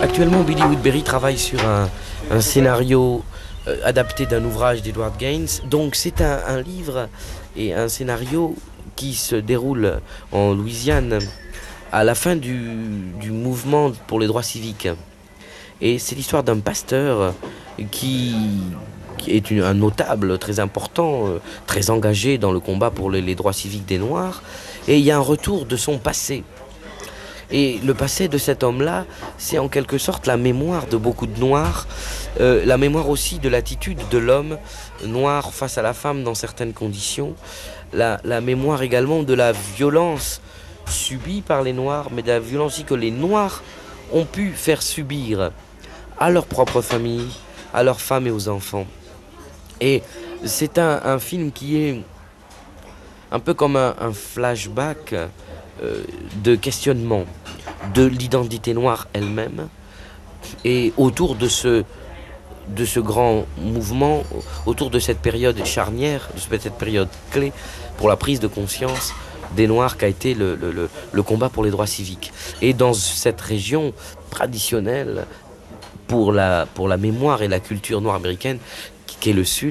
Actuellement, Billy Woodbury travaille sur un scénario adapté d'un ouvrage d'Edward Gaines. Donc c'est un livre et un scénario qui se déroule en Louisiane à la fin du mouvement pour les droits civiques. Et c'est l'histoire d'un pasteur qui est un notable très important, très engagé dans le combat pour les droits civiques des Noirs. Et il y a un retour de son passé. Et le passé de cet homme-là, c'est en quelque sorte la mémoire de beaucoup de Noirs, la mémoire aussi de l'attitude de l'homme noir face à la femme dans certaines conditions, la mémoire également de la violence subie par les Noirs, mais de la violence aussi que les Noirs ont pu faire subir à leur propre famille, à leurs femmes et aux enfants. Et c'est un film qui est un peu comme un flashback de questionnement de l'identité noire elle-même et autour de ce grand mouvement, autour de cette période charnière, de cette période clé pour la prise de conscience des Noirs qu'a été le combat pour les droits civiques. Et dans cette région traditionnelle pour la mémoire et la culture noire américaine qu'est le Sud,